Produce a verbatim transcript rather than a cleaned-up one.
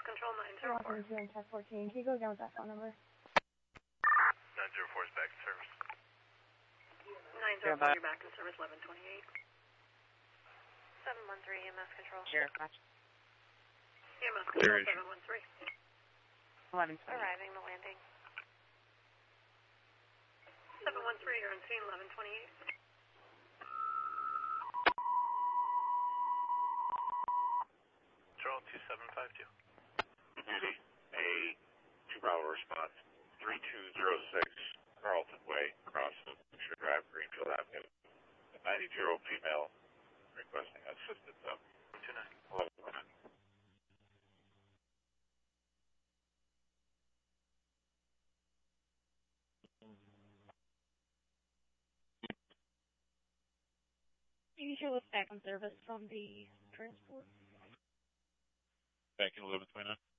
Control nine zero four. Welcome to M T E C fourteen. Can you go again with that phone number? nine zero four is back in service. nine zero four, you're back in service, eleven twenty-eight. seven one three, E M S Control. Sheriff, watch. E M S Control, seven one three. eleven twenty. Arriving the landing. seven one three, you're on scene, eleven twenty-eight. Control two seven five two. Duty, a two Bravo response, three two zero six Carlton Way, across Picture Drive, Greenfield Avenue. A ninety-year-old female requesting assistance up. two nine. eleven twenty. You show us back on service from the transport. Back in eleven twenty-nine.